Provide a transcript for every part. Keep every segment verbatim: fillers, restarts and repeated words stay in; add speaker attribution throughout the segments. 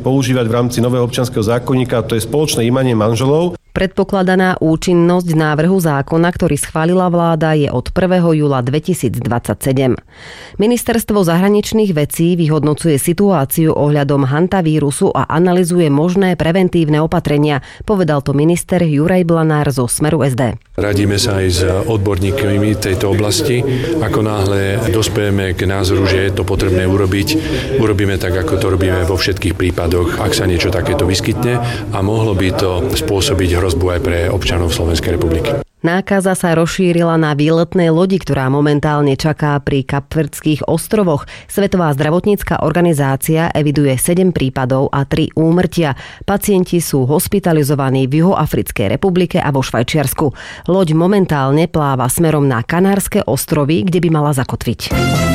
Speaker 1: používať v rámci nového občianskeho zákonníka, to je spoločné imanie manželov.
Speaker 2: Predpokladaná účinnosť návrhu zákona, ktorý schválila vláda, je od prvého júla dvetisícdvadsaťsedem. Ministerstvo zahraničných vecí vyhodnocuje situáciu ohľadom hantavírusu a analyzuje možné preventívne opatrenia, povedal to minister Juraj Blanár zo Smeru es dé.
Speaker 3: Radíme sa aj s odborníkmi tejto oblasti. Ako náhle dospejeme k názoru, že je to potrebné urobiť, urobíme tak, ako to robíme vo všetkých prípadoch, ak sa niečo takéto vyskytne a mohlo by to spôsobiť hrozbu aj pre občanov Slovenskej republiky.
Speaker 2: Nákaza sa rozšírila na výletnej lodi, ktorá momentálne čaká pri Kapverdských ostrovoch. Svetová zdravotnícka organizácia eviduje sedem prípadov a tri úmrtia. Pacienti sú hospitalizovaní v Juhoafrickej republike a vo Švajčiarsku. Loď momentálne pláva smerom na Kanárske ostrovy, kde by mala zakotviť.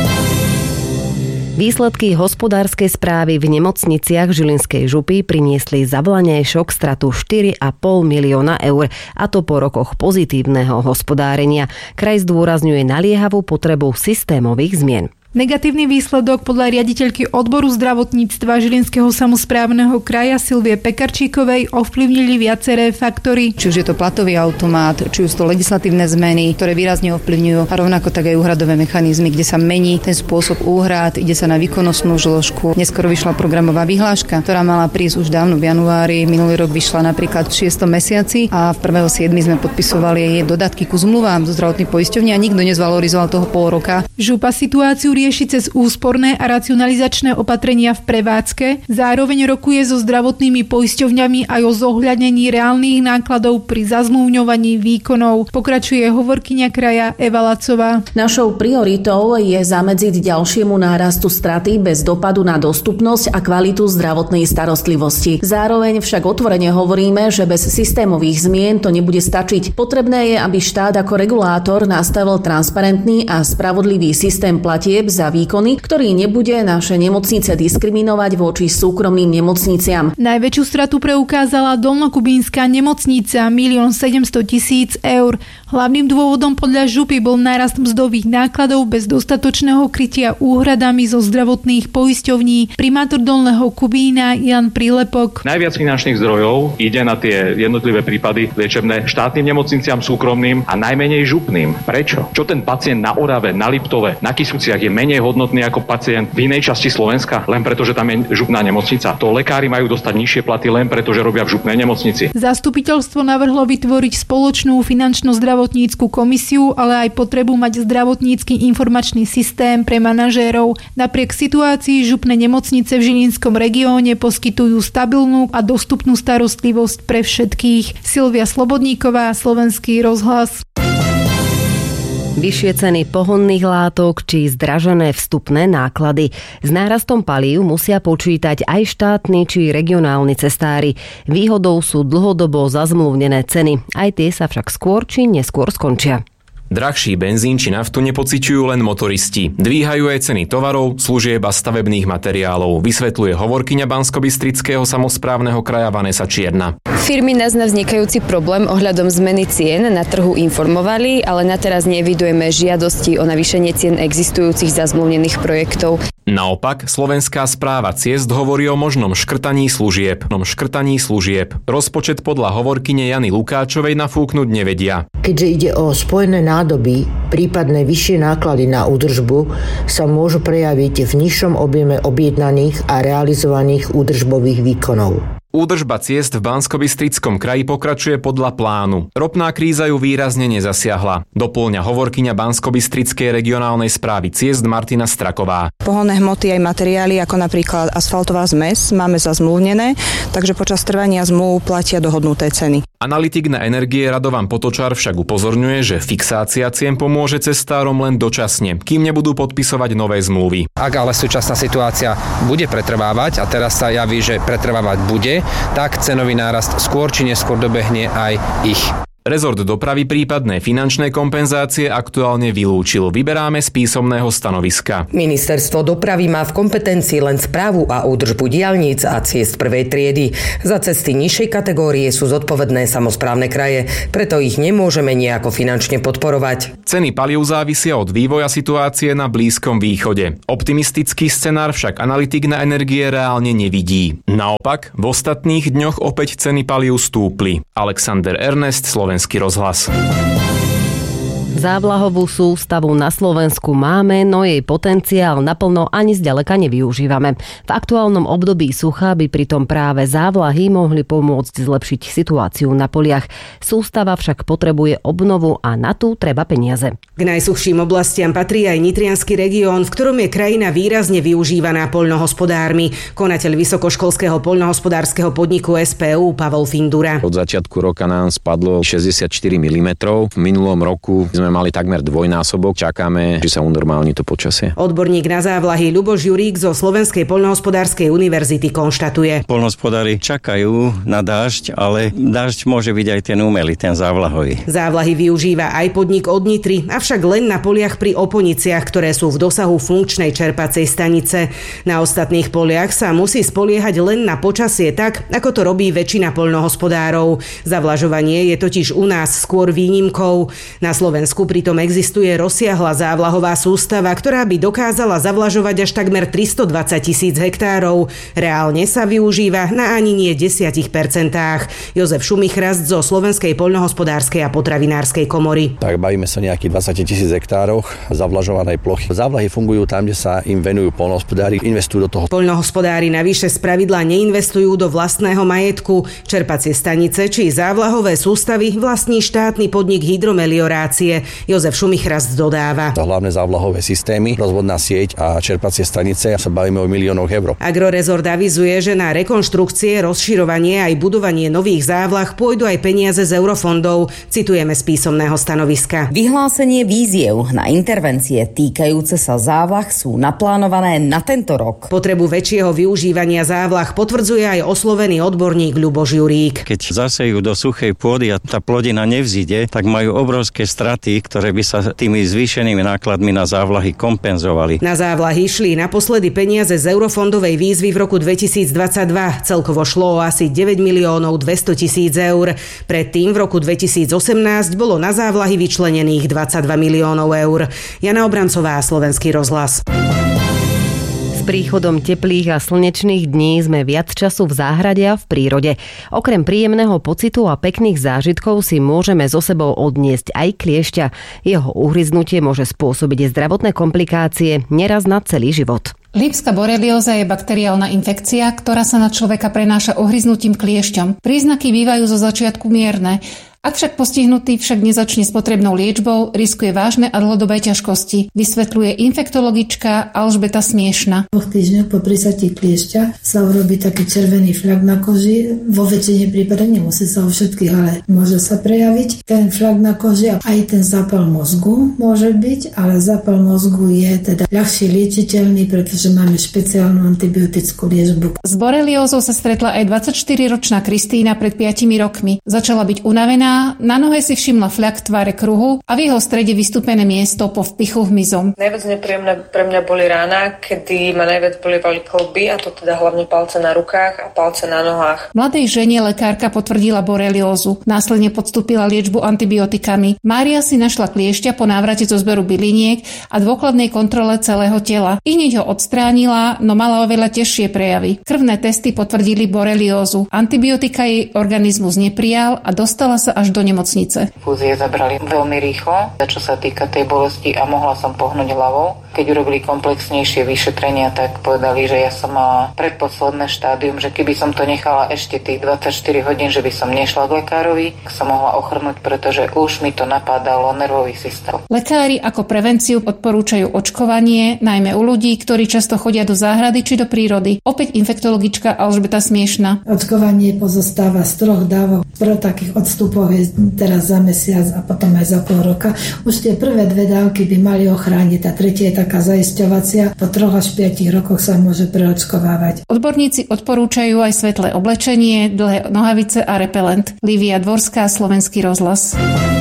Speaker 2: Výsledky hospodárskej správy v nemocniciach Žilinskej župy priniesli za vlaňajšok stratu štyri a pol milióna eur, a to po rokoch pozitívneho hospodárenia. Kraj zdôrazňuje naliehavú potrebu systémových zmien.
Speaker 4: Negatívny výsledok podľa riaditeľky odboru zdravotníctva Žilinského samosprávneho kraja Silvie Pekarčíkovej ovplyvnili viaceré faktory.
Speaker 5: Či už je to platový automat, či už to legislatívne zmeny, ktoré výrazne ovplyvňujú, a rovnako tak aj úhradové mechanizmy, kde sa mení ten spôsob úhrad, ide sa na výkonnostnú zložku. Neskoro vyšla programová vyhláška, ktorá mala prísť už dávno v januári, minulý rok vyšla napríklad v šiestom mesiaci a v prvého siedmeho sme podpisovali jej dodatky ku zmluvám zo zdravotnej poisťovne a nikto nezvalorizoval toho pol roka.
Speaker 4: Župa situáciu rieši cez úsporné a racionalizačné opatrenia v prevádzke, zároveň rokuje so zdravotnými poisťovňami aj o zohľadnení reálnych nákladov pri zazmluvňovaní výkonov. Pokračuje hovorkyňa kraja Eva Lacová.
Speaker 6: Našou prioritou je zamedziť ďalšiemu nárastu straty bez dopadu na dostupnosť a kvalitu zdravotnej starostlivosti. Zároveň však otvorene hovoríme, že bez systémových zmien to nebude stačiť. Potrebné je, aby štát ako regulátor nastavil transparentný a spravodlivý systém platieb za výkony, ktorý nebude naše nemocnice diskriminovať voči súkromným nemocniciam.
Speaker 4: Najväčšiu stratu preukázala Dolnokubínska nemocnica milión sedemsto tisíc eur. Hlavným dôvodom podľa župy bol nárast mzdových nákladov bez dostatočného krytia úhradami zo zdravotných poisťovní. Primátor Dolného Kubína Jan Prílepok.
Speaker 7: Najviac finančných zdrojov ide na tie jednotlivé prípady liečebné štátnym nemocniciam, súkromným a najmenej župným. Prečo? Čo ten pacient na Orave, na Liptove, na Kysuciach je menej hodnotný ako pacient v inej časti Slovenska, len preto, že tam je župná nemocnica? To lekári majú dostať nižšie platy len preto, že robia v župnej nemocnici.
Speaker 4: Zastupiteľstvo navrhlo vytvoriť spoločnú finančno-zdravotnícku komisiu, ale aj potrebu mať zdravotnícky informačný systém pre manažérov. Napriek situácii župné nemocnice v Žilinskom regióne poskytujú stabilnú a dostupnú starostlivosť pre všetkých. Silvia Slobodníková, Slovenský rozhlas.
Speaker 2: Vyššie ceny pohonných látok či zdražené vstupné náklady. S nárastom palív musia počítať aj štátni či regionálni cestári. Výhodou sú dlhodobo zazmluvnené ceny. Aj tie sa však skôr či neskôr skončia.
Speaker 8: Drahší benzín či naftu nepociťujú len motoristi. Dvíhajú aj ceny tovarov, služieb a stavebných materiálov, vysvetľuje hovorkyňa Banskobystrického samosprávneho kraja Vanesa Čierna.
Speaker 9: Firmy nás na vznikajúci problém ohľadom zmeny cien na trhu informovali, ale na teraz nevidujeme žiadosti o navýšenie cien existujúcich zazmluvnených projektov.
Speaker 8: Naopak, Slovenská správa ciest hovorí o možnom škrtaní služieb. škrtaní služieb. Rozpočet podľa hovorkyne Jany Lukáčovej nafúknuť nevedia.
Speaker 10: Keďže ide o spojené nádoby, prípadné vyššie náklady na údržbu sa môžu prejaviť v nižšom objeme objednaných a realizovaných údržbových výkonov.
Speaker 8: Údržba ciest v Banskobystrickom kraji pokračuje podľa plánu. Ropná kríza ju výrazne nezasiahla. Dopĺňa hovorkyňa Banskobystrickej regionálnej správy ciest Martina Straková.
Speaker 11: Pohonné hmoty aj materiály, ako napríklad asfaltová zmes, máme zazmluvnené, takže počas trvania zmluv platia dohodnuté ceny.
Speaker 8: Analytik na energie Radovan Potočar však upozorňuje, že fixácia cien pomôže cestárom len dočasne, kým nebudú podpisovať nové zmluvy.
Speaker 12: Ak ale súčasná situácia bude pretrvávať, a teraz sa javí, že pretrvávať bude, tak cenový nárast skôr či neskôr dobehne aj ich.
Speaker 8: Rezort dopravy prípadné finančné kompenzácie aktuálne vylúčil. Vyberáme z písomného stanoviska.
Speaker 13: Ministerstvo dopravy má v kompetencii len správu a údržbu diaľnic a ciest prvej triedy. Za cesty nižšej kategórie sú zodpovedné samosprávne kraje, preto ich nemôžeme nejako finančne podporovať.
Speaker 8: Ceny palív závisia od vývoja situácie na Blízkom východe. Optimistický scenár však analytik na energie reálne nevidí. Naopak, v ostatných dňoch opäť ceny palív stúpli. Alexander Ernest, Slovenský rozhlas.
Speaker 2: Závlahovú sústavu na Slovensku máme, no jej potenciál naplno ani zďaleka nevyužívame. V aktuálnom období sucha by pritom práve závlahy mohli pomôcť zlepšiť situáciu na poliach. Sústava však potrebuje obnovu a na tú treba peniaze.
Speaker 14: K najsuchším oblastiam patrí aj nitriansky región, v ktorom je krajina výrazne využívaná poľnohospodármi. Konateľ vysokoškolského poľnohospodárskeho podniku es pé ú Pavol Findura.
Speaker 15: Od začiatku roka nám spadlo šesťdesiatštyri milimetrov. V minulom roku sme mali takmer dvojnásobok. Čakáme, že sa unormálni to počasie.
Speaker 14: Odborník na závlahy Ľuboš Jurík zo Slovenskej poľnohospodárskej univerzity konštatuje.
Speaker 16: Poľnohospodári čakajú na dážď, ale dážď môže byť aj ten umelý, ten závlahový.
Speaker 14: Závlahy využíva aj podnik od Nitry, avšak len na poliach pri Oponiciach, ktoré sú v dosahu funkčnej čerpacej stanice. Na ostatných poliach sa musí spoliehať len na počasie tak, ako to robí väčšina poľnohospodárov. Zavlažovanie je totiž u nás skôr výnimkou. Na Slovensku pritom existuje rozsiahla závlahová sústava, ktorá by dokázala zavlažovať až takmer tristodvadsať tisíc hektárov. Reálne sa využíva na ani nie desať percent. Jozef Šumichrast zo Slovenskej poľnohospodárskej a potravinárskej komory.
Speaker 17: Tak bavíme sa nejakých dvadsať tisíc hektárov zavlažovanej plochy. Závlahy fungujú tam, kde sa im venujú poľnohospodári, investujú do toho.
Speaker 14: Poľnohospodári navyše spravidla neinvestujú do vlastného majetku. Čerpacie stanice či závlahové sústavy vlastní štátny podnik Hydromeliorácie. Jozef Šumichrast dodáva.
Speaker 17: Za hlavné závlahové systémy, rozvodná sieť a čerpacie stanice sa bavíme o miliónoch eur.
Speaker 14: Agrorezort avizuje, že na rekonštrukcie, rozširovanie aj budovanie nových závlah pôjdu aj peniaze z eurofondov. Citujeme z písomného stanoviska.
Speaker 18: Vyhlásenie výziev na intervencie týkajúce sa závlah sú naplánované na tento rok.
Speaker 14: Potrebu väčšieho využívania závlah potvrdzuje aj oslovený odborník Ľuboš Jurík.
Speaker 16: Keď zasejú do suchej pôdy a tá plodina nevzíde, tak majú obrovské straty, ktoré by sa tými zvýšenými nákladmi na závlahy kompenzovali.
Speaker 14: Na závlahy šli naposledy peniaze z eurofondovej výzvy v roku dvetisícdvadsaťdva. Celkovo šlo o asi deväť miliónov dvesto tisíc eur. Predtým v roku dvetisícosemnásť bolo na závlahy vyčlenených dvadsaťdva miliónov eur. Jana Obrancová, Slovenský rozhlas.
Speaker 2: S príchodom teplých a slnečných dní sme viac času v záhrade a v prírode. Okrem príjemného pocitu a pekných zážitkov si môžeme so sebou odniesť aj kliešťa. Jeho uhryznutie môže spôsobiť zdravotné komplikácie neraz na celý život.
Speaker 19: Lipská borelióza je bakteriálna infekcia, ktorá sa na človeka prenáša ohryznutím kliešťom. Príznaky bývajú zo začiatku mierne. Ak však postihnutý však nezačne s potrebnou liečbou, riskuje vážne a dlhodobé ťažkosti, vysvetľuje infektologička Alžbeta Smiešna.
Speaker 20: Po týždňoch po prísatí kliešťa sa urobí taký červený flak na koži. Vo väčšine prípadov nemusí sa o všetkých, ale môže sa prejaviť ten flak na koži a aj ten zápal mozgu môže byť, ale zápal mozgu je teda ľahšie liečiteľný, pretože máme špeciálnu antibiotickú liečbu.
Speaker 19: S boreliózou sa stretla aj dvadsaťštyriročná Kristína pred piatimi rokmi. Začala byť unavená, na nohe si všimla fľak v tvare kruhu a v jeho strede vystúpené miesto po vpichu hmyzom.
Speaker 21: Najviac nepríjemné pre mňa boli rána, kedy ma najviac bolievali kĺby, a to teda hlavne palce na rukách a palce na nohách.
Speaker 19: Mladej žene lekárka potvrdila boreliózu. Následne podstúpila liečbu antibiotikami. Mária si našla kliešťa po návrate zo zberu byliniek a dôkladnej kontrole celého tela. I hneď ho odstránila, no mala oveľa ťažšie prejavy. Krvné testy potvrdili boreliózu. Antibiotika jej organizmus neprijal a dostala sa až do nemocnice.
Speaker 22: Fúzie zabrali veľmi rýchlo, čo sa týka tej bolesti, a mohla som pohnúť hlavou. Keď urobili komplexnejšie vyšetrenia, tak povedali, že ja som mala predposledné štádium, že keby som to nechala ešte tých dvadsaťštyri hodín, že by som nešla k lekárovi, tak som mohla ochrnúť, pretože už mi to napádalo nervový systém.
Speaker 19: Lekári ako prevenciu odporúčajú očkovanie, najmä u ľudí, ktorí často chodia do záhrady či do prírody. Opäť infektologička Alžbeta Smiešna.
Speaker 20: Očkovanie pozostáva z troch dávok Pro takých odstupov je teraz za mesiac a potom aj za pol roka. Už tie prvé dve dávky by mali ochrániť, tá tretia je taká zaisťovacia, po troch až piatich rokoch sa môže preočkovávať.
Speaker 19: Odborníci odporúčajú aj svetlé oblečenie, dlhé nohavice a repelent. Lívia Dvorská, Slovenský rozhlas.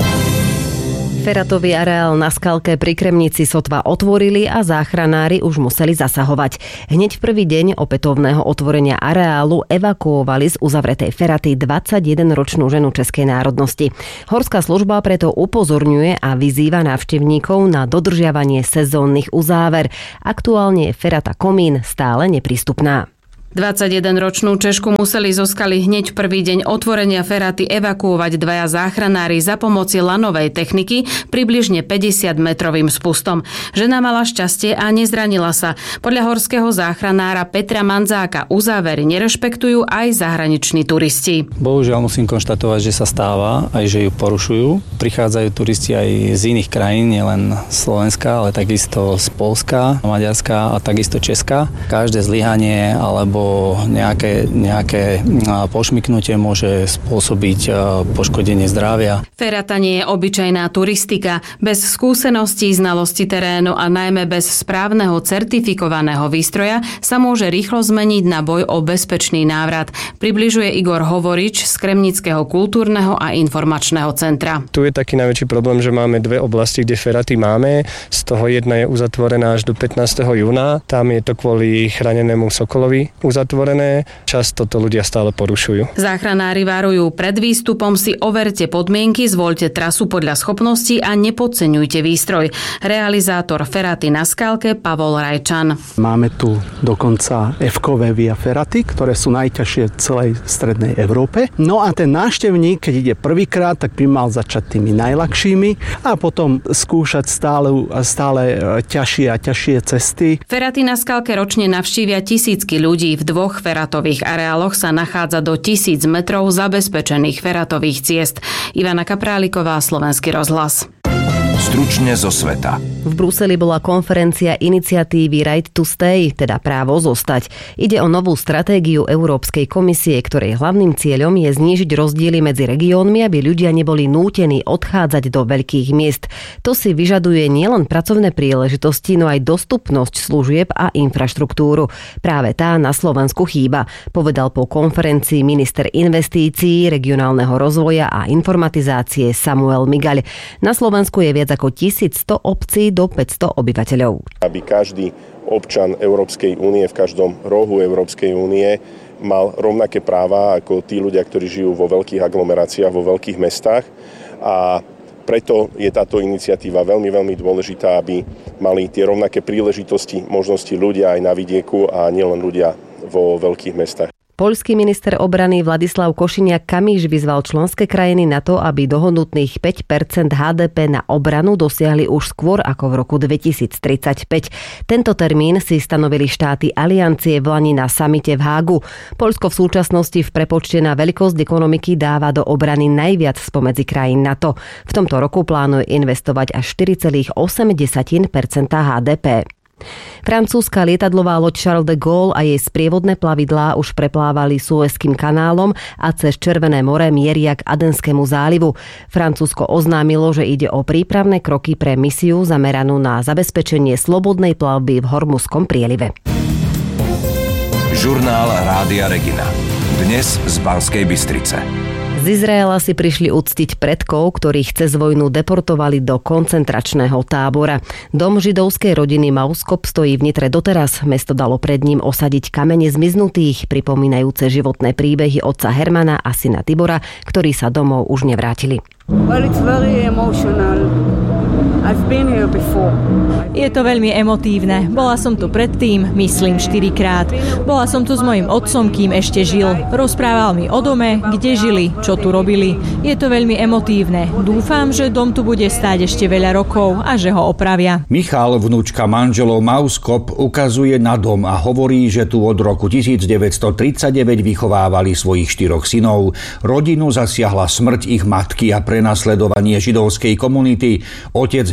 Speaker 2: Feratový areál na Skalke pri Kremnici sotva otvorili a záchranári už museli zasahovať. Hneď v prvý deň opätovného otvorenia areálu evakuovali z uzavretej Feraty dvadsaťjedenročnú ženu českej národnosti. Horská služba preto upozorňuje a vyzýva návštevníkov na dodržiavanie sezónnych uzáver. Aktuálne je Ferata Komín stále neprístupná.
Speaker 1: dvadsaťjedenročnú Češku museli zo skaly hneď prvý deň otvorenia Feraty evakuovať dvaja záchranári za pomoci lanovej techniky približne päťdesiatmetrovým spustom. Žena mala šťastie a nezranila sa. Podľa horského záchranára Petra Manzáka uzávery nerešpektujú aj zahraniční turisti.
Speaker 3: Bohužiaľ musím konštatovať, že sa stáva, aj že ju porušujú. Prichádzajú turisti aj z iných krajín, nielen Slovenska, ale takisto z Poľska, Maďarska a takisto Česka. Každé zlyhanie alebo nejaké, nejaké pošmyknutie môže spôsobiť poškodenie zdravia.
Speaker 1: Ferata nie je obyčajná turistika. Bez skúseností, znalosti terénu a najmä bez správneho certifikovaného výstroja sa môže rýchlo zmeniť na boj o bezpečný návrat. Približuje Igor Hovorič z Kremnického kultúrneho a informačného centra.
Speaker 23: Tu je taký najväčší problém, že máme dve oblasti, kde Feraty máme. Z toho jedna je uzatvorená až do pätnásteho júna. Tam je to kvôli chránenému sokolovi uzatvorené. Často to ľudia stále porušujú.
Speaker 1: Záchranári varujú, pred výstupom si overte podmienky, zvoľte trasu podľa schopností a nepodceňujte výstroj. Realizátor Feraty na Skalke Pavol Rajčan.
Speaker 24: Máme tu dokonca F-kové Via Feraty, ktoré sú najťažšie v celej strednej Európe. No a ten návštevník, keď ide prvýkrát, tak by mal začať tými najľahšími a potom skúšať stále, stále ťažšie a ťažšie cesty.
Speaker 1: Feraty na Skalke ročne navštívia tisícky ľudí. V dvoch feratových areáloch sa nachádza do tisíc metrov zabezpečených feratových ciest. Ivana Kapráliková, Slovenský rozhlas.
Speaker 25: Stručne zo sveta.
Speaker 2: V Bruseli bola konferencia iniciatívy Right to Stay, teda právo zostať. Ide o novú stratégiu Európskej komisie, ktorej hlavným cieľom je znížiť rozdiely medzi regiónmi, aby ľudia neboli nútení odchádzať do veľkých miest. To si vyžaduje nielen pracovné príležitosti, no aj dostupnosť služieb a infraštruktúru. Práve tá na Slovensku chýba, povedal po konferencii minister investícií, regionálneho rozvoja a informatizácie Samuel Migaľ. Na Slovensku je viac ako tisícsto obcí do päťsto obyvateľov.
Speaker 26: Aby každý občan Európskej únie v každom rohu Európskej únie mal rovnaké práva ako tí ľudia, ktorí žijú vo veľkých aglomeráciách, vo veľkých mestách. A preto je táto iniciatíva veľmi, veľmi dôležitá, aby mali tie rovnaké príležitosti, možnosti ľudia aj na vidieku a nielen ľudia vo veľkých mestách.
Speaker 2: Poľský minister obrany Vladislav Košiniak-Kamíš vyzval členské krajiny na to, aby dohodnutých päť percent há dé pé na obranu dosiahli už skôr ako v roku dvetisíctridsaťpäť. Tento termín si stanovili štáty aliancie v lani na samite v Hágu. Poľsko v súčasnosti v prepočte na veľkosť ekonomiky dáva do obrany najviac spomedzi krajín NATO. V tomto roku plánuje investovať až štyri celé osem percenta há dé pé. Francúzska lietadlová loď Charles de Gaulle a jej sprievodné plavidlá už preplávali Suezským kanálom a cez Červené more mieria k Adenskému zálivu. Francúzsko oznámilo, že ide o prípravné kroky pre misiu zameranú na zabezpečenie slobodnej plavby v Hormuzskom prielive.
Speaker 25: Žurnál Rádia Regina. Dnes z Banskej Bystrice.
Speaker 2: Z Izraela si prišli uctiť predkov, ktorých cez vojnu deportovali do koncentračného tábora. Dom židovskej rodiny Mauskop stojí v Nitre doteraz. Mesto dalo pred ním osadiť kamene zmiznutých, pripomínajúce životné príbehy otca Hermana a syna Tibora, ktorí sa domov už nevrátili.
Speaker 27: Well, it's very emotional. I've been here before.
Speaker 28: Je to veľmi emotívne. Bola som tu predtým, myslím, štyrikrát. Bola som tu s mojím otcom, kým ešte žil. Rozprával mi o dome, kde žili, čo tu robili. Je to veľmi emotívne. Dúfam, že dom tu bude stáť ešte veľa rokov a že ho opravia.
Speaker 29: Michal, vnúčka manželov Mauskop, ukazuje na dom a hovorí, že tu od roku devätnásťtridsaťdeväť vychovávali svojich štyroch synov. Rodinu zasiahla smrť ich matky a prenasledovanie židovskej komunity. Otec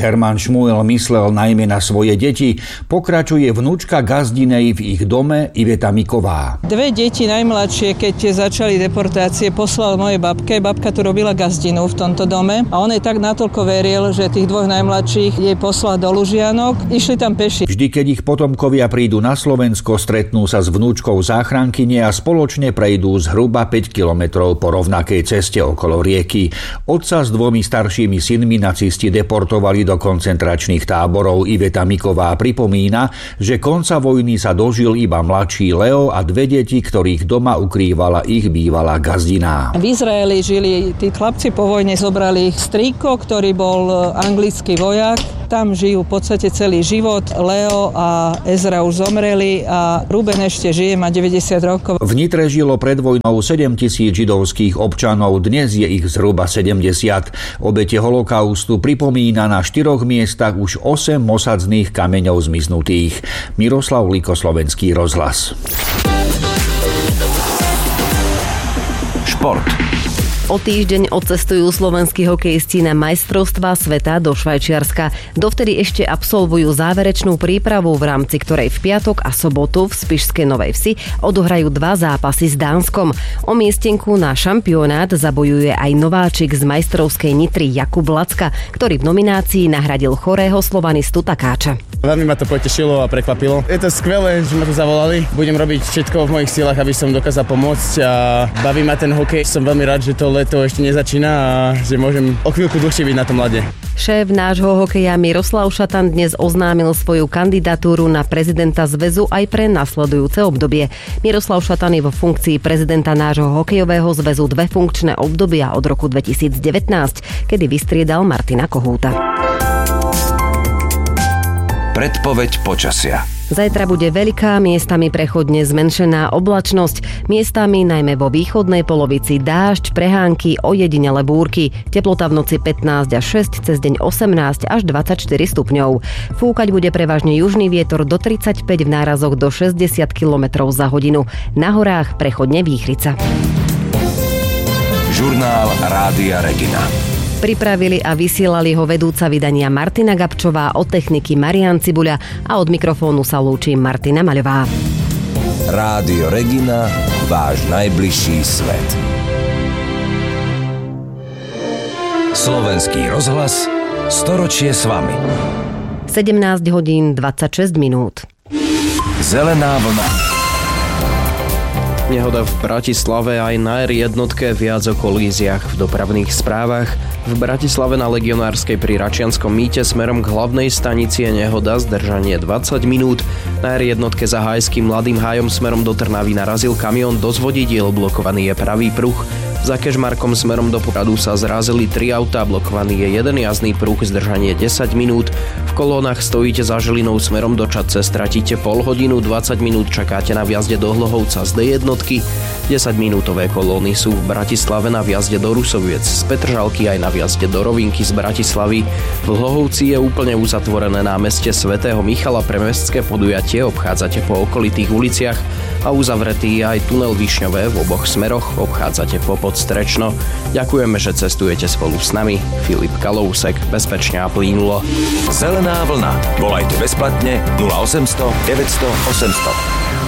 Speaker 29: Herman Šmuel myslel najmä na svoje deti, pokračuje vnúčka Gazdinej v ich dome Iveta Miková.
Speaker 4: Dve deti najmladšie, keď začali deportácie, poslal mojej babke. Babka tu robila gazdinu v tomto dome a on jej tak natoľko veril, že tých dvoch najmladších jej poslal do Lužianok. Išli tam peši.
Speaker 29: Vždy, keď ich potomkovia prídu na Slovensko, stretnú sa s vnúčkou záchrankyne a spoločne prejdú zhruba päť kilometrov po rovnakej ceste okolo rieky. Otca s dvomi staršími synmi nacisti deportovali do koncentračných táborov. Iveta Miková pripomína, že konca vojny sa dožil iba mladší Leo a dve deti, ktorých doma ukrývala ich bývalá Gazdina.
Speaker 4: V Izraeli žili tí chlapci po vojne, zobrali ich strýko, ktorý bol anglický vojak. Tam žijú v podstate celý život. Leo a Ezra už zomreli a Ruben ešte žije, má deväťdesiat rokov.
Speaker 29: V Nitre žilo pred vojnou sedem tisíc židovských občanov, dnes je ich zhruba sedemdesiat. Obete holokaustu pripomína na štyroch miestach už osem mosadzných kameňov zmiznutých. Miroslav Liko, Slovenský rozhlas.
Speaker 25: Šport.
Speaker 2: O týždeň odcestujú slovenskí hokejisti na majstrovstvá sveta do Švajčiarska. Dovtedy ešte absolvujú záverečnú prípravu, v rámci ktorej v piatok a sobotu v Spišskej Novej Vsi odohrajú dva zápasy s Dánskom. O miestenku na šampionát zabojuje aj nováčik z majstrovskej Nitry Jakub Lacka, ktorý v nominácii nahradil chorého slovanistu Takáča.
Speaker 5: Veľmi ma to potešilo a prekvapilo. Je to skvelé, že ma tu zavolali. Budem robiť všetko v mojich silách, aby som dokázal pomôcť a baví ma ten hokej. Som veľmi rád, že to leto ešte nezačína a že môžem o chvíľku dlhšie byť na tom ľade.
Speaker 2: Šéf nášho hokeja Miroslav Šatan dnes oznámil svoju kandidatúru na prezidenta zväzu aj pre nasledujúce obdobie. Miroslav Šatan je vo funkcii prezidenta nášho hokejového zväzu dve funkčné obdobia od roku dvetisícdevätnásť, kedy vystriedal Martina Kohúta.
Speaker 25: Predpoveď počasia.
Speaker 2: Zajtra bude veľká, miestami prechodne zmenšená oblačnosť, miestami najmä vo východnej polovici dážď, prehánky, ojedinele búrky. Teplota v noci pätnásť až šesť, cez deň osemnásť až dvadsaťštyri stupňov. Fúkať bude prevažne južný vietor do tridsaťpäť, v nárazoch do šesťdesiat kilometrov za hodinu. Na horách prechodne výchrica.
Speaker 25: Žurnál Rádia Regina.
Speaker 2: Pripravili a vysielali ho vedúca vydania Martina Gabčová, od techniky Marián Cibuľa a od mikrofónu sa lúči Martina Maľová.
Speaker 25: Rádio Regina, váš najbližší svet. Slovenský rozhlas, storočie s vami.
Speaker 2: sedemnásť hodín dvadsaťšesť minút.
Speaker 25: Zelená vlna.
Speaker 6: Nehoda v Bratislave, aj na er jednotke, viac o kolíziách v dopravných správach. V Bratislave na Legionárskej pri Račianskom mýte smerom k hlavnej stanici je nehoda, zdržanie dvadsať minút. Na er jednotke za Hajským Mladým Hájom smerom do Trnavy narazil kamión do zvodidiel, blokovaný je pravý pruh. Za Kežmarkom smerom do Popradu sa zrazili tri autá, blokovaný je jeden jazdný pruh, zdržanie desať minút. V kolónach stojíte za Žilinou smerom do Čadce, stratíte pol hodinu, dvadsať minút čakáte na vjazde do Hlohovca z dé jednotky. desaťminútové kolóny sú v Bratislave na vjazde do Rusoviec, z Petržalky aj na vjazde do Rovinky z Bratislavy. V Hlohovci je úplne uzatvorené námestie svätého Michala pre mestské podujatie, obchádzate po okolitých uliciach a uzavretý je aj tunel Višňové, v oboch smeroch obchádzate po Podstrečno. Ďakujeme, že cestujete spolu s nami. Filip Kalousek, bezpečne a plynulo.
Speaker 25: Zelená vlna. Volajte bezplatne nula osemsto deväťsto osemsto.